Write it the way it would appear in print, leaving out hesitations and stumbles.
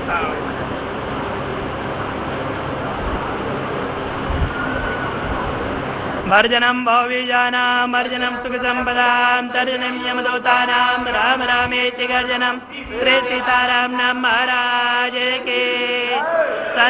भर्जनं भवबीजानां भर्जनं सुखसम्पदां तर्जनं यमदूतानां राम रामेति गर्जनं श्री सीताराम नाम महाराज के।